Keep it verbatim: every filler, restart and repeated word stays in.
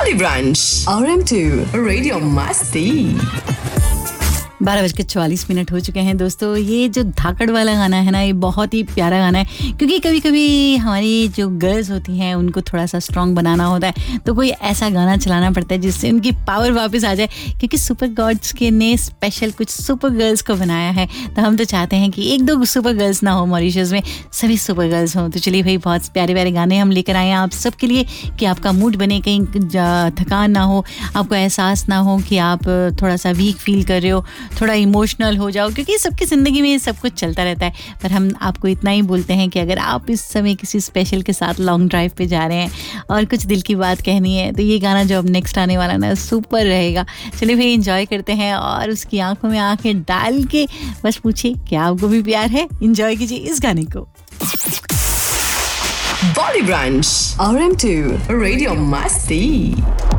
Bolly Brunch R M to Radio Masti। बारह बज के चवालीस मिनट हो चुके हैं दोस्तों। ये जो धाकड़ वाला गाना है ना, ये बहुत ही प्यारा गाना है, क्योंकि कभी कभी हमारी जो गर्ल्स होती हैं उनको थोड़ा सा स्ट्रॉन्ग बनाना होता है, तो कोई ऐसा गाना चलाना पड़ता है जिससे उनकी पावर वापस आ जाए। क्योंकि सुपर गॉड्स के ने स्पेशल कुछ सुपर गर्ल्स को बनाया है, तो हम तो चाहते हैं कि एक दो सुपर गर्ल्स ना हो मॉरिशस में, सभी सुपर गर्ल्स हों। तो चलिए भाई, बहुत प्यारे प्यारे गाने हम लेकर आए हैं आप सबके लिए कि आपका मूड बने, कहीं थकान ना हो, आपको एहसास ना हो कि आप थोड़ा सा वीक फील कर रहे हो, थोड़ा इमोशनल हो जाओ, क्योंकि सबकी ज़िंदगी में सब कुछ चलता रहता है। पर हम आपको इतना ही बोलते हैं कि अगर आप इस समय किसी स्पेशल के साथ लॉन्ग ड्राइव पे जा रहे हैं और कुछ दिल की बात कहनी है, तो ये गाना जो अब नेक्स्ट आने वाला ना, सुपर रहेगा। चलिए भाई, एंजॉय करते हैं और उसकी आंखों में आंखें डाल के बस पूछिए क्या आपको भी प्यार है। एंजॉय कीजिए इस गाने को। Bolly Brunch R M to Radio Masti।